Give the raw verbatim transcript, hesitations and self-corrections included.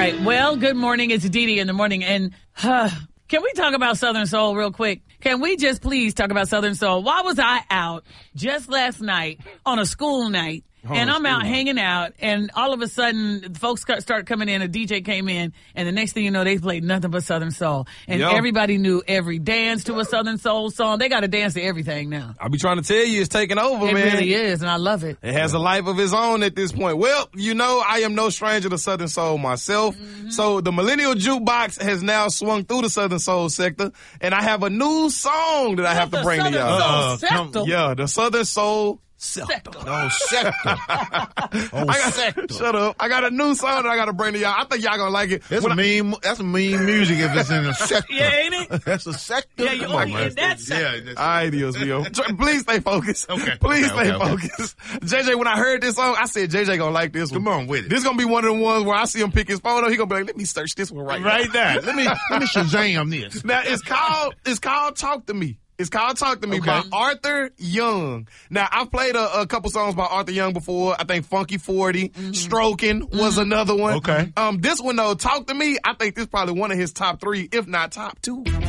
right. Well, good morning. It's Dee Dee in the morning. And uh, can we talk about Southern Soul real quick? Can we just please talk about Southern Soul? Why was I out just last night on a school night? Oh, and I'm out night. hanging out, and all of a sudden, folks start coming in. A D J came in, and the next thing you know, they played nothing but Southern Soul. And Yo. everybody knew every dance to a Southern Soul song. They got to dance to everything now. I'll be trying to tell you, it's taking over, it man. It really is, and I love it. It has a life of its own at this point. Well, you know, I am no stranger to Southern Soul myself. Mm-hmm. So the Millennial Jukebox has now swung through the Southern Soul sector, and I have a new song that I have to bring to y'all. Uh, come, yeah, the Southern Soul Sector. No, sector. Oh, I got, sector. Shut up. I got a new song that I got to bring to y'all. I think y'all going to like it. That's, a mean, that's a mean music if it's in a sector. Yeah, ain't it? That's a sector. Yeah, you only in that sector. Yeah, all right, Dios mío. Please stay focused. Okay. Please okay, stay okay, focused. Okay. J J, when I heard this song, I said, J J going to like this one. Come on with it. This going to be one of the ones where I see him pick his phone up. He going to be like, let me search this one right, right now. Right there. Let me, let me Shazam this. Now, it's called, it's called Talk to Me. It's called Talk to Me okay. by Arthur Young. Now, I've played a, a couple songs by Arthur Young before. I think Funky forty, mm-hmm. Stroking mm-hmm. was another one. Okay. Um, this one, though, Talk to Me, I think this is probably one of his top three, if not top two.